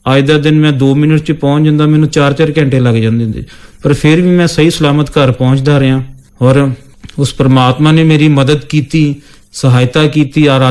ਅੱਜ ਦਾ ਦਿਨ ਮੈਂ 2 ਮਿੰਟ 'ਚ ਪਹੁੰਚ ਜਾਂਦਾ, ਮੈਨੂੰ 4-4 ਘੰਟੇ ਲੱਗ ਜਾਂਦੇ ਹੁੰਦੇ, ਪਰ ਫਿਰ ਵੀ ਮੈਂ ਸਹੀ ਸਲਾਮਤ ਘਰ ਪਹੁੰਚਦਾ ਰਿਹਾ। ਔਰ ਉਸ ਪਰਮਾਤਮਾ ਨੇ ਮੇਰੀ ਮਦਦ ਕੀਤੀ, ਸਹਾਇਤਾ ਕੀਤੀ। ਔਰ